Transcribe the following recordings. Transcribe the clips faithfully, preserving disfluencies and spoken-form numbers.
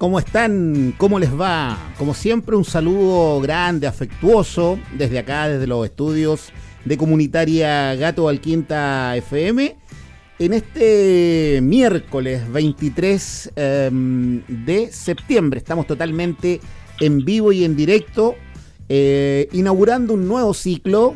¿Cómo están? ¿Cómo les va? Como siempre, un saludo grande, afectuoso, desde acá, desde los estudios de Comunitaria Gato Alquinta F M, en este miércoles veintitrés eh, de septiembre. Estamos totalmente en vivo y en directo, eh, inaugurando un nuevo ciclo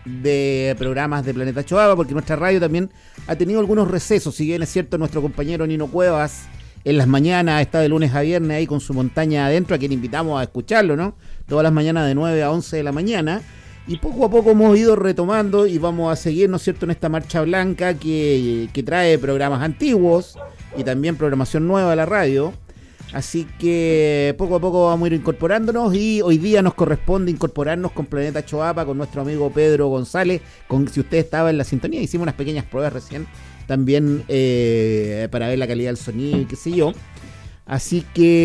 de programas de Planeta Choapa, porque nuestra radio también ha tenido algunos recesos. Si bien es cierto, nuestro compañero Nino Cuevas en las mañanas está de lunes a viernes ahí con su montaña adentro, a quien invitamos a escucharlo, ¿no? Todas las mañanas de nueve a once de la mañana. Y poco a poco hemos ido retomando y vamos a seguir, ¿no es cierto?, en esta marcha blanca que, que trae programas antiguos y también programación nueva a la radio. Así que poco a poco vamos a ir incorporándonos, y hoy día nos corresponde incorporarnos con Planeta Choapa, con nuestro amigo Pedro González. Con, si usted estaba en la sintonía, hicimos unas pequeñas pruebas recién también eh, para ver la calidad del sonido y qué sé yo. Así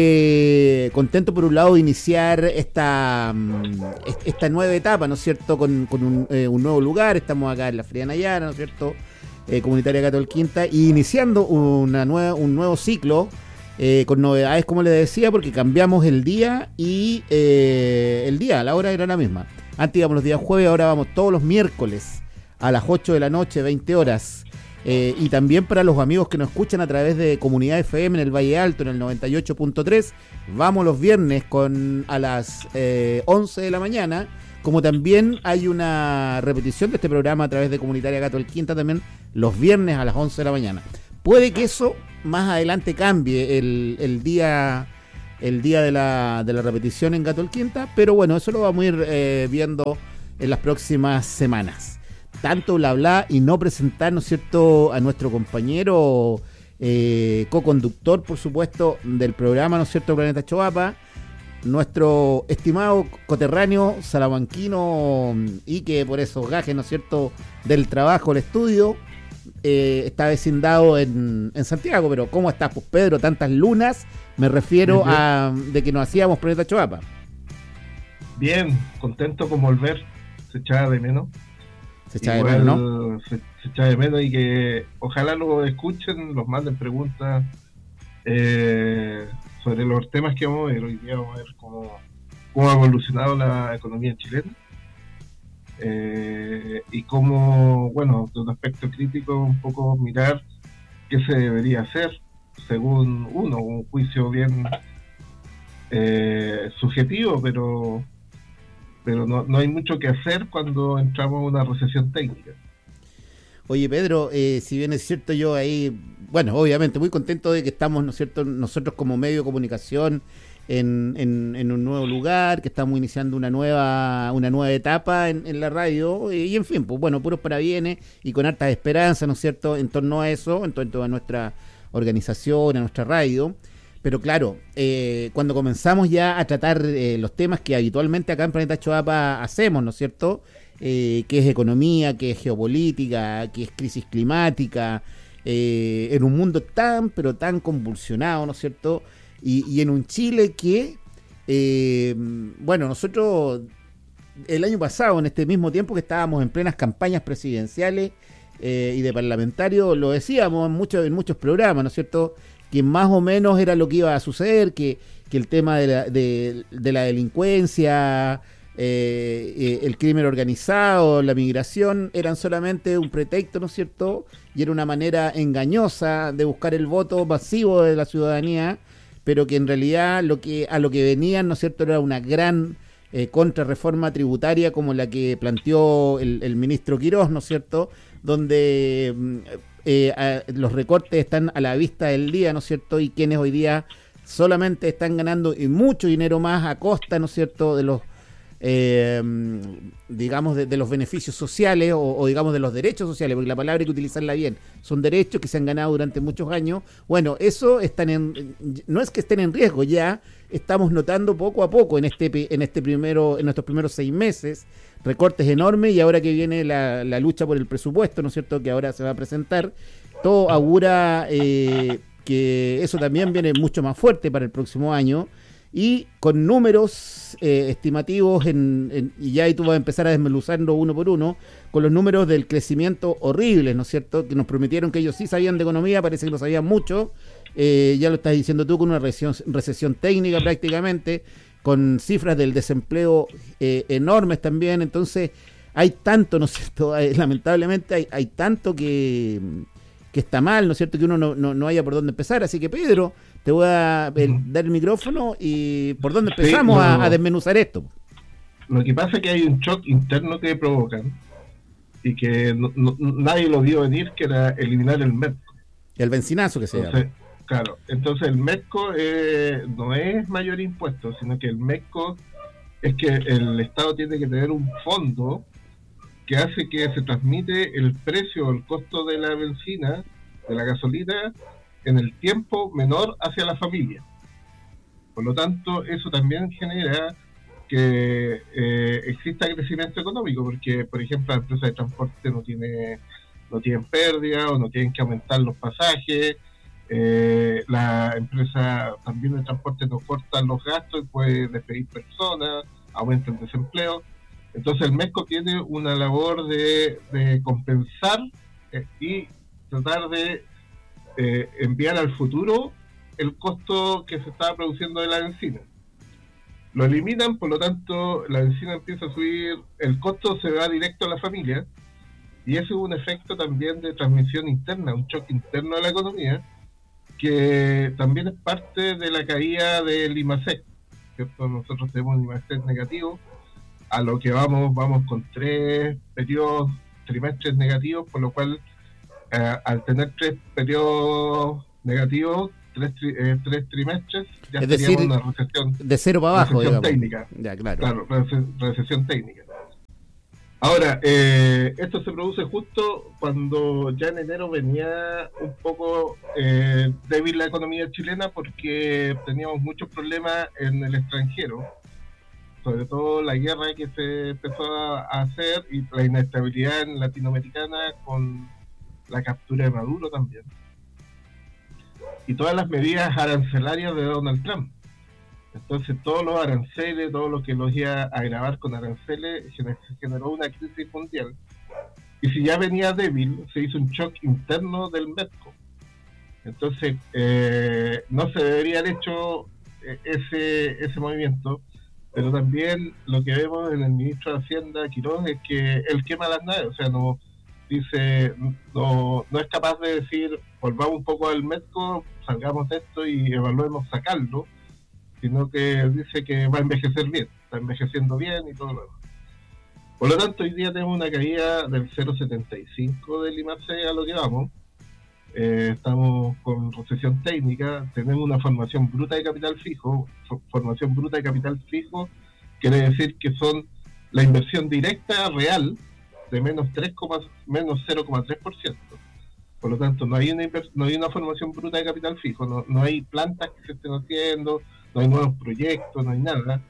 que contento por un lado de iniciar esta, esta nueva etapa, ¿no es cierto?, con, con un, eh, un nuevo lugar. Estamos acá en la Fría Nayara, ¿no es cierto?, eh, Comunitaria Gato Alquinta, y iniciando una nueva, un nuevo ciclo, eh, con novedades, como les decía, porque cambiamos el día y eh, el día, la hora era la misma. Antes íbamos los días jueves, ahora vamos todos los miércoles a las ocho de la noche, veinte horas. Eh, y también para los amigos que nos escuchan a través de Comunidad F M en el Valle Alto, en el noventa y ocho punto tres, vamos los viernes con a las eh, once de la mañana, como también hay una repetición de este programa a través de Comunitaria Gato Alquinta también los viernes a las once de la mañana. Puede que eso más adelante cambie el, el día el día de la, de la repetición en Gato Alquinta, pero bueno, eso lo vamos a ir eh, viendo en las próximas semanas. Tanto bla bla y no presentar, ¿no es cierto?, a nuestro compañero eh, co-conductor, por supuesto, del programa, ¿no es cierto?, Planeta Choapa, nuestro estimado coterráneo salamanquino, y que por esos gajes, ¿no es cierto?, del trabajo, el estudio, eh, está vecindado en, en Santiago. Pero ¿cómo estás, pues, Pedro? Tantas lunas, me refiero a de que nos hacíamos Planeta Choapa. Bien, contento con volver, se echaba de menos. Se echa de menos, ¿no? Se, se echa de menos, y que ojalá lo escuchen, los manden preguntas eh, sobre los temas que vamos a ver. Hoy día vamos a ver cómo, cómo ha evolucionado la economía chilena eh, y cómo, bueno, de un aspecto crítico, un poco mirar qué se debería hacer según uno, un juicio bien eh, subjetivo, pero pero no, no hay mucho que hacer cuando entramos en una recesión técnica. Oye, Pedro, eh, si bien es cierto, yo ahí, bueno, obviamente muy contento de que estamos, ¿no es cierto?, nosotros como medio de comunicación en, en, en un nuevo lugar, que estamos iniciando una nueva una nueva etapa en, en la radio, y, y en fin, pues bueno, puros parabienes y con hartas esperanzas, ¿no es cierto?, en torno a eso, en torno a nuestra organización, a nuestra radio. Pero claro, eh, cuando comenzamos ya a tratar eh, los temas que habitualmente acá en Planeta Choapa hacemos, ¿no es cierto?, eh, que es economía, que es geopolítica, que es crisis climática, eh, en un mundo tan, pero tan convulsionado, ¿no es cierto?, y, y en un Chile que, eh, bueno, nosotros el año pasado, en este mismo tiempo que estábamos en plenas campañas presidenciales eh, y de parlamentarios, lo decíamos en muchos, en muchos programas, ¿no es cierto?, que más o menos era lo que iba a suceder, que, que el tema de la, de, de la delincuencia, eh, eh, el crimen organizado, la migración, eran solamente un pretexto, ¿no es cierto?, y era una manera engañosa de buscar el voto masivo de la ciudadanía, pero que en realidad lo que a lo que venían, ¿no es cierto?, era una gran eh, contrarreforma tributaria como la que planteó el, el ministro Quirós, ¿no es cierto?, donde Eh, a, los recortes están a la vista del día, ¿no es cierto?, y quienes hoy día solamente están ganando y mucho dinero más a costa, ¿no es cierto?, de los eh, digamos de, de los beneficios sociales o, o digamos de los derechos sociales, porque la palabra hay que utilizarla bien, son derechos que se han ganado durante muchos años. Bueno, eso están en, no es que estén en riesgo, ya estamos notando poco a poco en este en este primero en nuestros primeros seis meses recortes enormes, y ahora que viene la, la lucha por el presupuesto, ¿no es cierto?, que ahora se va a presentar, todo augura eh, que eso también viene mucho más fuerte para el próximo año, y con números eh, estimativos, en, en, y ya ahí tú vas a empezar a desmenuzarlo uno por uno, con los números del crecimiento horribles, ¿no es cierto?, que nos prometieron que ellos sí sabían de economía, parece que lo sabían mucho, eh, ya lo estás diciendo tú, con una recesión, recesión técnica prácticamente, con cifras del desempleo eh, enormes también. Entonces hay tanto, ¿no es cierto? Hay, lamentablemente hay, hay tanto que, que está mal, ¿no es cierto? Que uno no, no, no haya por dónde empezar. Así que, Pedro, te voy a el, uh-huh. dar el micrófono y por dónde empezamos sí, no, a, a desmenuzar esto. Lo que pasa es que hay un shock interno que provocan y que no, no, nadie lo vio venir, que era eliminar el MEPCO. El bencinazo que se entonces, llama. Claro, entonces el MEPCO eh, no es mayor impuesto, sino que el MEPCO es que el Estado tiene que tener un fondo que hace que se transmite el precio o el costo de la benzina, de la gasolina, en el tiempo menor hacia la familia. Por lo tanto, eso también genera que eh, exista crecimiento económico, porque, por ejemplo, la empresa de transporte no tiene no tienen pérdida o no tienen que aumentar los pasajes, eh, la empresa también de transporte no corta los gastos y puede despedir personas, aumenta el desempleo. Entonces el MEPCO tiene una labor de, de compensar eh, y tratar de eh, enviar al futuro el costo que se estaba produciendo de la benzina. Lo eliminan, por lo tanto la benzina empieza a subir, el costo se va directo a la familia, y eso es un efecto también de transmisión interna, un choque interno de la economía, que también es parte de la caída del I M A S E C, ¿cierto? Nosotros tenemos un I M A S E C negativo, a lo que vamos vamos con tres periodos, trimestres negativos, por lo cual eh, al tener tres periodos negativos, tres, tri, eh, tres trimestres, ya es decir, una recesión de cero para abajo, recesión digamos. técnica. Ya, claro. Claro, rece, recesión técnica. Ahora, eh, esto se produce justo cuando ya en enero venía un poco eh, débil la economía chilena, porque teníamos muchos problemas en el extranjero, sobre todo la guerra que se empezó a hacer y la inestabilidad en latinoamericana con la captura de Maduro también. Y todas las medidas arancelarias de Donald Trump. Entonces todos los aranceles, todo lo que los iba a agravar con aranceles, generó una crisis mundial. Y si ya venía débil, se hizo un shock interno del MEPCO. Entonces eh, no se debería haber hecho ese, ese movimiento, pero también lo que vemos en el ministro de Hacienda, Quiroz, es que él quema las naves, o sea, no dice, no, no es capaz de decir, volvamos un poco al MEPCO, salgamos de esto y evaluemos sacarlo, sino que dice que va a envejecer bien, está envejeciendo bien y todo lo demás. Por lo tanto, hoy día tenemos una caída del cero coma setenta y cinco del I M A S E C a lo que vamos. Eh, estamos con recesión técnica, tenemos una formación bruta de capital fijo. Formación bruta de capital fijo quiere decir que son la inversión directa real de menos, tres, menos cero coma tres por ciento. Por lo tanto, no hay una, no hay una formación bruta de capital fijo, no, no hay plantas que se estén haciendo, no hay nuevos proyectos, no hay nada.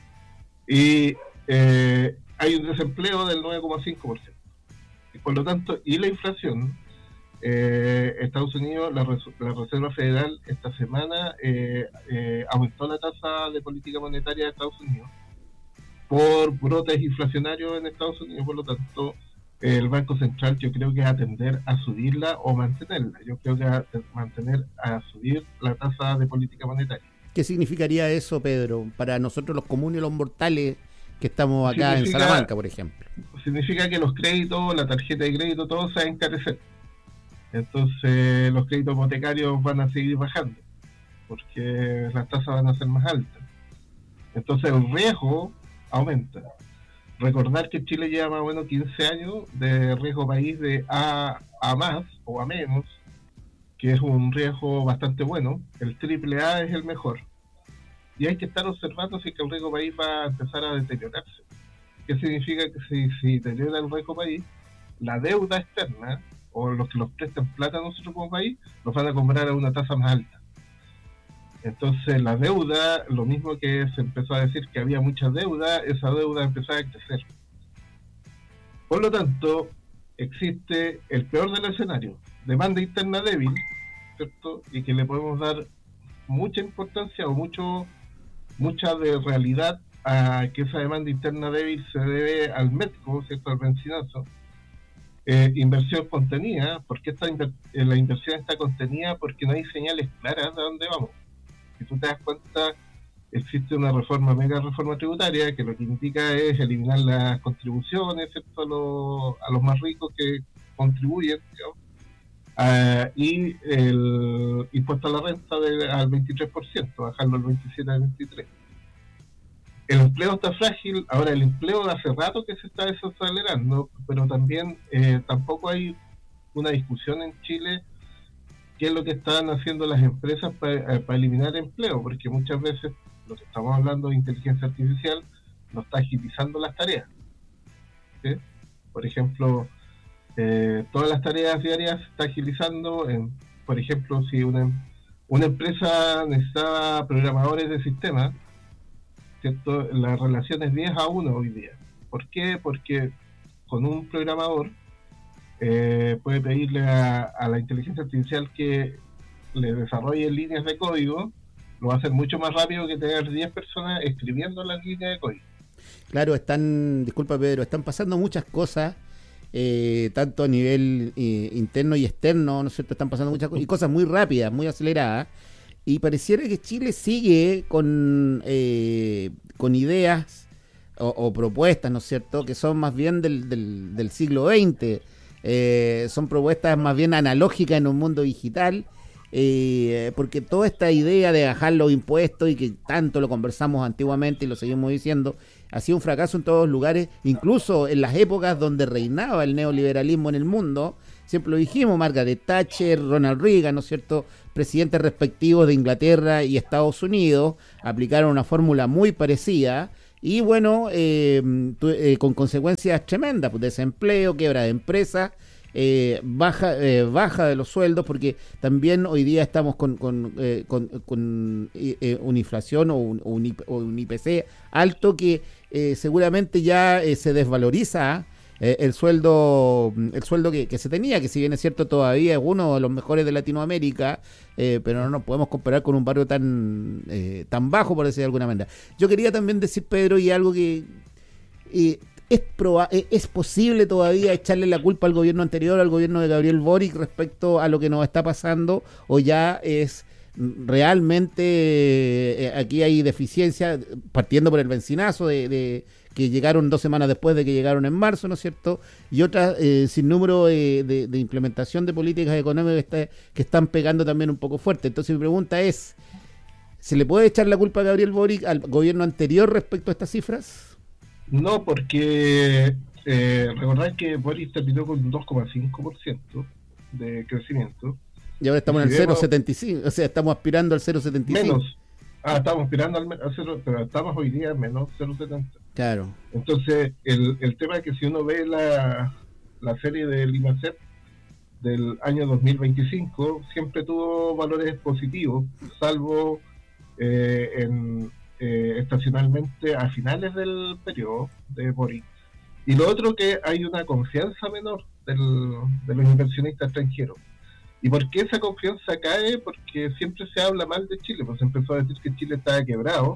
Y eh, hay un desempleo del nueve coma cinco por ciento. Y por lo tanto, y la inflación, eh, Estados Unidos, la, la Reserva Federal esta semana eh, eh, aumentó la tasa de política monetaria de Estados Unidos por brotes inflacionarios en Estados Unidos. Por lo tanto, el Banco Central yo creo que va a tender a subirla o mantenerla. Yo creo que va a mantener a subir la tasa de política monetaria. ¿Qué significaría eso, Pedro, para nosotros los comunes y los mortales que estamos acá significa, en Salamanca, por ejemplo? Significa que los créditos, la tarjeta de crédito, todo se va a encarecer. Entonces los créditos hipotecarios van a seguir bajando, porque las tasas van a ser más altas. Entonces el riesgo aumenta. Recordar que Chile lleva más o menos quince años de riesgo país de A a más o a menos, que es un riesgo bastante bueno. El triple A es el mejor. Y hay que estar observando si que el riesgo país va a empezar a deteriorarse. ¿Qué significa? Que si, si deteriora el riesgo país, la deuda externa, o los que nos prestan plata a nosotros como país, nos van a comprar a una tasa más alta. Entonces la deuda, lo mismo que se empezó a decir que había mucha deuda, esa deuda empezó a crecer. Por lo tanto, existe el peor del escenario, demanda interna débil, ¿cierto? Y que le podemos dar mucha importancia o mucho mucha de realidad a que esa demanda interna débil se debe al MEPCO, ¿cierto? Al bencinazo. eh, inversión contenida. ¿Por qué esta inver- eh, la inversión está contenida? Porque no hay señales claras de dónde vamos. Si tú te das cuenta, existe una reforma, mega reforma tributaria, que lo que indica es eliminar las contribuciones, ¿cierto? A, los, a los más ricos que contribuyen, digamos, uh, y el impuesto a la renta de, al veintitrés por ciento, bajarlo al veintisiete al veintitrés por ciento. El empleo está frágil. Ahora, el empleo de hace rato que se está desacelerando, pero también eh, tampoco hay una discusión en Chile qué es lo que están haciendo las empresas para, eh, para eliminar empleo, porque muchas veces lo que estamos hablando de inteligencia artificial nos está agilizando las tareas, ¿sí? Por ejemplo, eh, todas las tareas diarias se está agilizando. En, por ejemplo, si una, una empresa necesita programadores de sistemas, ¿cierto? La relación es diez a uno hoy día. ¿Por qué? Porque con un programador eh, puede pedirle a, a la inteligencia artificial que le desarrolle líneas de código. Lo va a hacer mucho más rápido que tener diez personas escribiendo las líneas de código. Claro, están, disculpa Pedro, están pasando muchas cosas, eh, tanto a nivel eh, interno y externo, ¿no es cierto? Están pasando muchas cosas, y cosas muy rápidas, muy aceleradas. Y pareciera que Chile sigue con, eh, con ideas o, o propuestas, ¿no es cierto?, que son más bien del, del, del siglo veinte. Eh, son propuestas más bien analógicas en un mundo digital, eh, porque toda esta idea de bajar los impuestos, y que tanto lo conversamos antiguamente y lo seguimos diciendo, ha sido un fracaso en todos los lugares, incluso en las épocas donde reinaba el neoliberalismo en el mundo. Siempre lo dijimos, Margaret Thatcher, Ronald Reagan, ¿no es cierto?, presidentes respectivos de Inglaterra y Estados Unidos, aplicaron una fórmula muy parecida, y bueno, eh, tu, eh, con consecuencias tremendas, pues desempleo, quiebra de empresas, eh, baja eh, baja de los sueldos, porque también hoy día estamos con, con, eh, con, con eh, una inflación o un, un, o un I P C alto que eh, seguramente ya eh, se desvaloriza eh, el sueldo el sueldo que, que se tenía, que si bien es cierto todavía es uno de los mejores de Latinoamérica, eh, pero no nos podemos comparar con un barrio tan eh, tan bajo, por decir de alguna manera. Yo quería también decir, Pedro, y algo que eh, es, proba es posible todavía echarle la culpa al gobierno anterior, al gobierno de Gabriel Boric, respecto a lo que nos está pasando, o ya es realmente eh, aquí hay deficiencia, partiendo por el bencinazo de, de que llegaron dos semanas después de que llegaron en marzo, ¿no es cierto?, y otras eh, sin número eh, de, de implementación de políticas económicas que, está, que están pegando también un poco fuerte. Entonces mi pregunta es, ¿se le puede echar la culpa a Gabriel Boric al gobierno anterior respecto a estas cifras? No, porque eh, recordad que Boric terminó con un dos coma cinco por ciento de crecimiento. Y ahora estamos y en si el cero coma vemos, setenta y cinco, o sea, estamos aspirando al cero coma setenta y cinco. Menos. Ah, estamos aspirando al, al cero, pero estamos hoy día en menos cero coma setenta. Claro. Entonces, el, el tema es que si uno ve la, la serie del IMACEP del año dos mil veinticinco, siempre tuvo valores positivos, salvo eh, en, eh, estacionalmente a finales del periodo de Boric. Y lo otro, que hay una confianza menor del, de los inversionistas extranjeros. ¿Y por qué esa confianza cae? Porque siempre se habla mal de Chile, pues se empezó a decir que Chile estaba quebrado.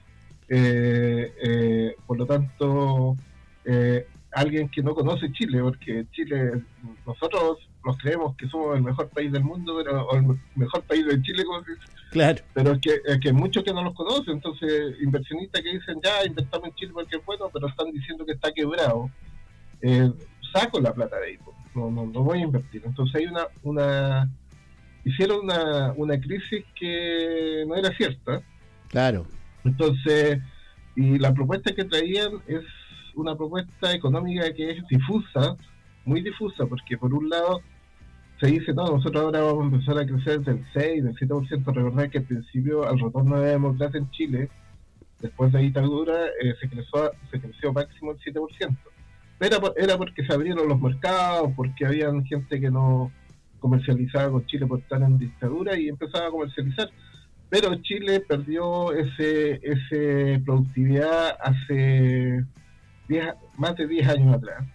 Eh, eh, por lo tanto, eh, alguien que no conoce Chile, porque Chile, nosotros nos creemos que somos el mejor país del mundo, pero o el mejor país de Chile, como se dice. Claro. Pero es que, es que hay muchos que no los conocen. Entonces, inversionistas que dicen, ya, invertamos en Chile porque es bueno, pero están diciendo que está quebrado. Eh, saco la plata de ahí, pues. No, no, no voy a invertir. Entonces hay una, una hicieron una, una crisis que no era cierta. Claro. Entonces, y la propuesta que traían es una propuesta económica que es difusa, muy difusa, porque por un lado se dice, no, nosotros ahora vamos a empezar a crecer del seis, del siete por ciento. Recordad que al principio, al retorno de la democracia en Chile, después de la dictadura, eh, se creció se creció máximo el siete por ciento. Era, era porque se abrieron los mercados, porque había gente que no comercializaba con Chile por estar en dictadura y empezaba a comercializar. Pero Chile perdió ese ese productividad hace diez, más de diez años atrás.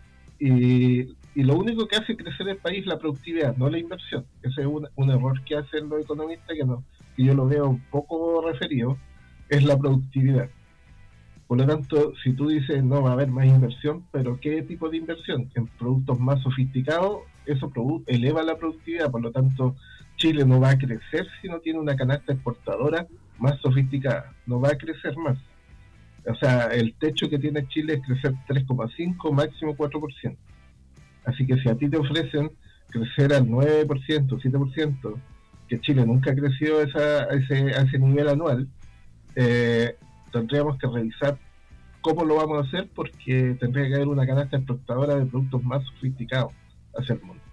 Y, y lo único que hace crecer el país es la productividad, no la inversión. Ese es un, un error que hacen los economistas, que, no, que yo lo veo un poco referido, es la productividad. Por lo tanto, si tú dices no va a haber más inversión, pero ¿qué tipo de inversión? En productos más sofisticados, eso produ- eleva la productividad, por lo tanto, Chile no va a crecer si no tiene una canasta exportadora más sofisticada, no va a crecer más. O sea, el techo que tiene Chile es crecer tres coma cinco, máximo cuatro por ciento. Así que si a ti te ofrecen crecer al nueve por ciento, siete por ciento, que Chile nunca creció esa, a, ese, a ese nivel anual, eh, tendríamos que revisar cómo lo vamos a hacer, porque tendría que haber una canasta exportadora de productos más sofisticados hacia el mundo.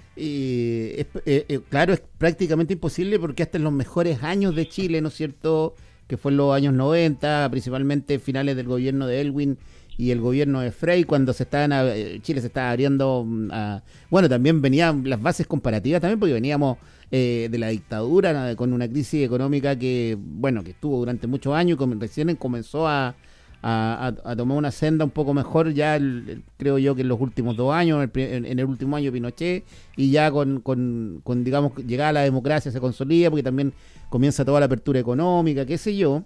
Y es, eh, eh, claro, es prácticamente imposible porque hasta en los mejores años de Chile, ¿no es cierto?, que fue en los años noventa, principalmente finales del gobierno de Elwin y el gobierno de Frey, cuando se estaban a, Chile se estaba abriendo a, bueno, también venían las bases comparativas también, porque veníamos eh, de la dictadura, con una crisis económica que, bueno, que estuvo durante muchos años, y recién comenzó a A, a, a tomar una senda un poco mejor ya el, el, creo yo que en los últimos dos años, en, en el último año Pinochet, y ya con, con, con digamos, llegada la democracia se consolida, porque también comienza toda la apertura económica, qué sé yo.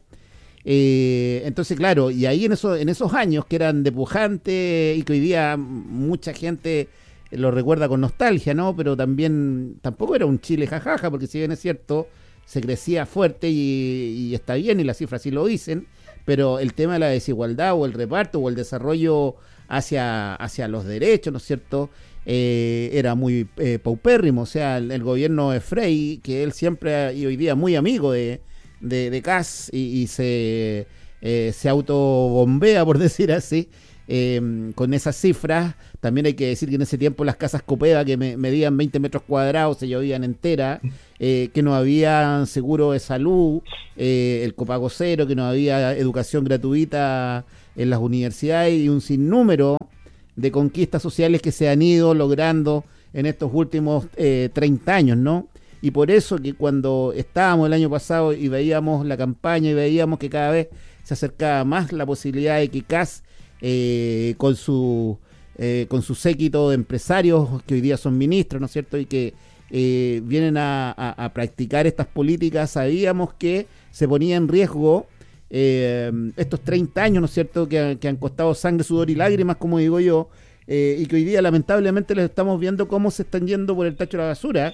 Eh, entonces, claro, y ahí en, eso, en esos años que eran de pujante y que hoy día mucha gente lo recuerda con nostalgia, ¿no? Pero también tampoco era un Chile jajaja, porque si bien es cierto, se crecía fuerte y, y está bien, y las cifras sí lo dicen, pero el tema de la desigualdad o el reparto o el desarrollo hacia, hacia los derechos, ¿no es cierto?, eh, era muy eh, paupérrimo. O sea, el, el gobierno de Frey, que él siempre, y hoy día muy amigo de, de, de Kass, y, y se, eh, se autobombea, por decir así, eh, con esas cifras. También hay que decir que en ese tiempo las casas Copeva, que me, medían veinte metros cuadrados, se llovían enteras, eh, que no había seguro de salud, eh, el copago cero, que no había educación gratuita en las universidades, y un sinnúmero de conquistas sociales que se han ido logrando en estos últimos eh, treinta años, ¿no? Y por eso que cuando estábamos el año pasado y veíamos la campaña y veíamos que cada vez se acercaba más la posibilidad de que Kass, eh, con su eh, con su séquito de empresarios que hoy día son ministros, ¿no es cierto?, y que eh, vienen a, a, a practicar estas políticas, sabíamos que se ponía en riesgo eh, estos treinta años, ¿no es cierto?, que, que han costado sangre, sudor y lágrimas, como digo yo, eh, y que hoy día lamentablemente les estamos viendo cómo se están yendo por el tacho de la basura,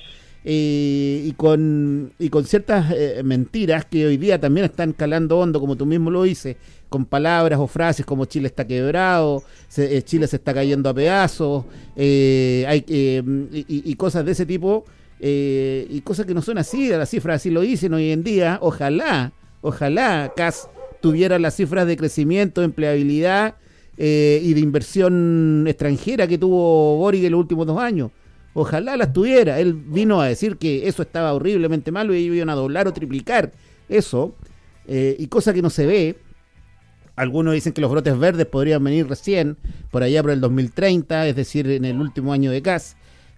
eh, y con y con ciertas eh, mentiras que hoy día también están calando hondo, como tú mismo lo dices, con palabras o frases como Chile está quebrado, se, eh, Chile se está cayendo a pedazos, eh, hay, eh, y, y cosas de ese tipo, eh, y cosas que no son así, las cifras así lo dicen hoy en día. Ojalá, ojalá Kass tuviera las cifras de crecimiento, empleabilidad eh, y de inversión extranjera que tuvo Boric en los últimos dos años. Ojalá las tuviera. Él vino a decir que eso estaba horriblemente malo y ellos iban a doblar o triplicar eso, eh, y cosa que no se ve. Algunos dicen que los brotes verdes podrían venir recién, por allá por el dos mil treinta, es decir, en el último año de Kass,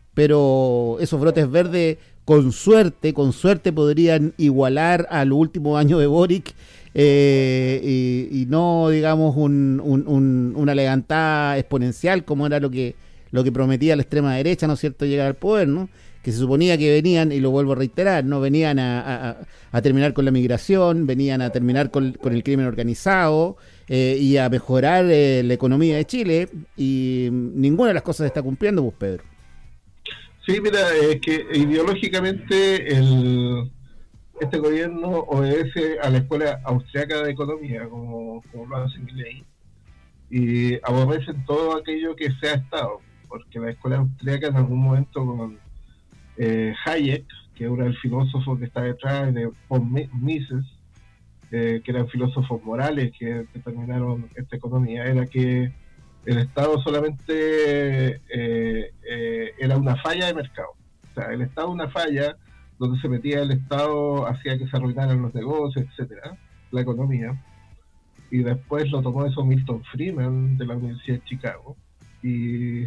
pero esos brotes verdes con suerte, con suerte podrían igualar al último año de Boric, eh, y, y no, digamos, un, un, un, una levantada exponencial como era lo que lo que prometía la extrema derecha, ¿no es cierto?, llegar al poder, ¿no?, que se suponía que venían, y lo vuelvo a reiterar, no venían a, a, a terminar con la migración, venían a terminar con, con el crimen organizado, eh, y a mejorar eh, la economía de Chile, y ninguna de las cosas se está cumpliendo, pues, Pedro. Sí, mira, es que ideológicamente el, este gobierno obedece a la Escuela Austriaca de Economía, como, como lo hace Milei, y aborrecen todo aquello que sea Estado, porque la Escuela Austriaca en algún momento con eh, Hayek, que era el filósofo que está detrás de von Mises, eh, que eran filósofos morales que determinaron esta economía, era que el Estado solamente eh, eh, era una falla de mercado. O sea, el Estado una falla donde se metía el Estado, hacía que se arruinaran los negocios, etcétera, la economía. Y después lo tomó eso Milton Friedman de la Universidad de Chicago, y,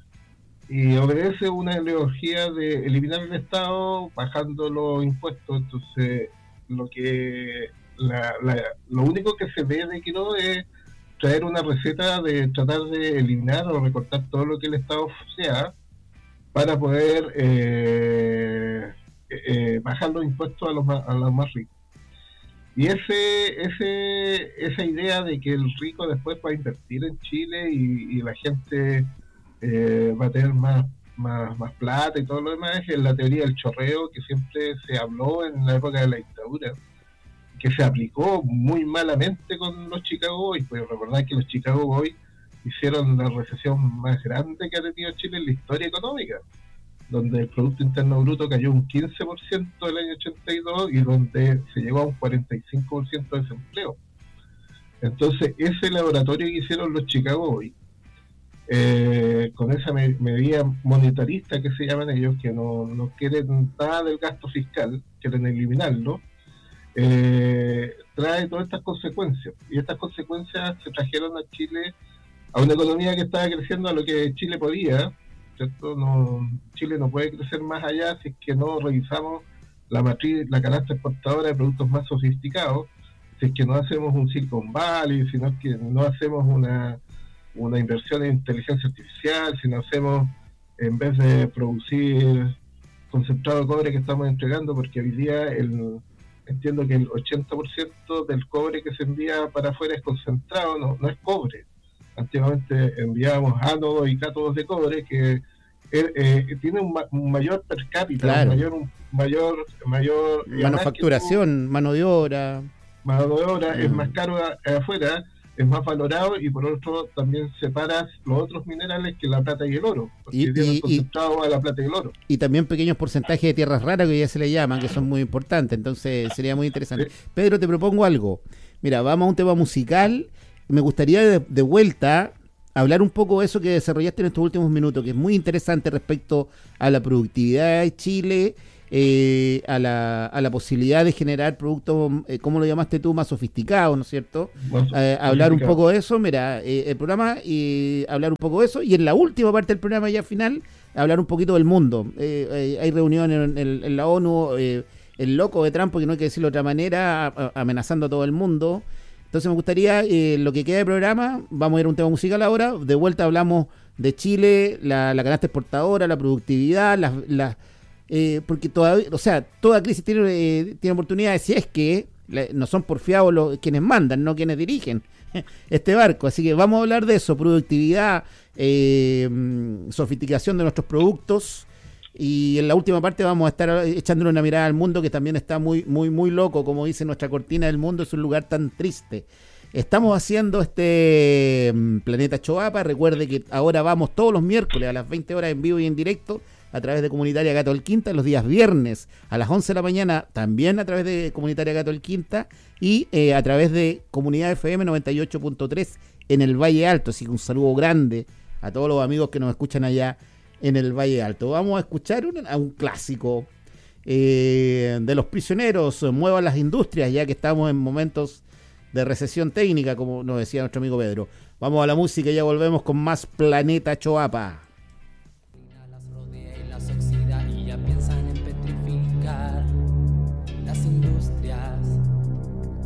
y obedece una ideología de eliminar el Estado bajando los impuestos. Entonces lo que la, la, lo único que se ve de Quiró es traer una receta de tratar de eliminar o recortar todo lo que el Estado sea para poder eh, eh, bajar los impuestos a los más, a los más ricos. Y ese, ese, esa idea de que el rico después va a invertir en Chile y, y la gente eh, va a tener más, más, más plata y todo lo demás, es la teoría del chorreo que siempre se habló en la época de la dictadura, que se aplicó muy malamente con los Chicago Boys. Pues recordar que los Chicago Boys hicieron la recesión más grande que ha tenido Chile en la historia económica, donde el Producto Interno Bruto cayó un quince por ciento el año ochenta y dos y donde se llegó a un cuarenta y cinco por ciento de desempleo. Entonces, ese laboratorio que hicieron los Chicago Boys, eh, con esa me medida monetarista que se llaman ellos, que no, no quieren nada del gasto fiscal, quieren eliminarlo, eh, trae todas estas consecuencias. Y estas consecuencias se trajeron a Chile, a una economía que estaba creciendo a lo que Chile podía, ¿cierto? No, Chile no puede crecer más allá si es que no revisamos la matriz, la canasta exportadora de productos más sofisticados, si es que no hacemos un Silicon Valley, si no es que no hacemos una, una inversión en inteligencia artificial, si no hacemos, en vez de producir concentrado de cobre que estamos entregando, porque hoy día el, entiendo que el ochenta por ciento del cobre que se envía para afuera es concentrado, no, no es cobre. Antiguamente enviábamos ánodos y cátodos de cobre que eh, eh, tiene un, ma un mayor per cápita, claro. un mayor, un mayor, mayor manufacturación, mano de obra. Mano de obra mm. es más caro a, a afuera, es más valorado y por otro también separas los otros minerales que la plata y el oro, porque y, tienen concentrado a la plata y el oro. Y también pequeños porcentajes de tierras raras que ya se le llaman, que son muy importantes, entonces sería muy interesante. Sí. Pedro, te propongo algo. Mira, vamos a un tema musical. Me gustaría de, de vuelta hablar un poco de eso que desarrollaste en estos últimos minutos, que es muy interesante respecto a la productividad de Chile, eh, a, la, a la posibilidad de generar productos, eh, ¿cómo lo llamaste tú? Más sofisticados, ¿no es cierto? Eh, hablar un poco de eso, mira, eh, el programa, y hablar un poco de eso, y en la última parte del programa ya final, hablar un poquito del mundo. Eh, eh, hay reuniones en, en, en la ONU, eh, el loco de Trump, que no hay que decirlo de otra manera, a, a, amenazando a todo el mundo. Entonces me gustaría, eh, lo que queda de programa, vamos a ir a un tema musical ahora, de vuelta hablamos de Chile, la, la canasta exportadora, la productividad, las, las, eh, porque todavía, o sea, toda crisis tiene, eh, tiene oportunidades si es que la, no son porfiados los, quienes mandan, no quienes dirigen este barco. Así que vamos a hablar de eso, productividad, eh, sofisticación de nuestros productos. Y en la última parte vamos a estar echándole una mirada al mundo, que también está muy, muy, muy loco, como dice nuestra cortina del mundo, es un lugar tan triste. Estamos haciendo este Planeta Choapa. Recuerde que ahora vamos todos los miércoles a las veinte horas en vivo y en directo a través de Comunitaria Gato del Quinta, los días viernes a las once de la mañana también a través de Comunitaria Gato del Quinta y eh, a través de Comunidad F M noventa y ocho punto tres en el Valle Alto. Así que un saludo grande a todos los amigos que nos escuchan allá en el Valle Alto. Vamos a escuchar un, a un clásico eh, de Los Prisioneros, Muevan las Industrias, ya que estamos en momentos de recesión técnica, como nos decía nuestro amigo Pedro. Vamos a la música y ya volvemos con más Planeta Choapa. Las rodea y las oxida y ya piensan en petrificar.